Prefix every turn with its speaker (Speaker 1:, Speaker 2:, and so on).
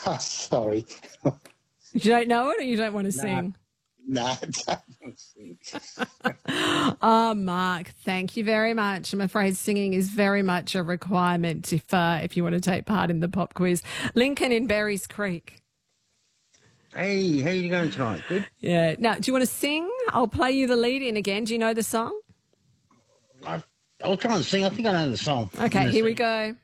Speaker 1: Sorry.
Speaker 2: You don't know it or you don't want to sing?
Speaker 1: No.
Speaker 2: Oh, Mark, thank you very much. I'm afraid singing is very much a requirement if you want to take part in the pop quiz. Lincoln in Berries Creek.
Speaker 3: Hey, how you going tonight? Good?
Speaker 2: Yeah. Now, do you want to sing? I'll play you the lead in again. Do you know the song?
Speaker 3: I'll try and sing. I think I know the song.
Speaker 2: Okay, here we go.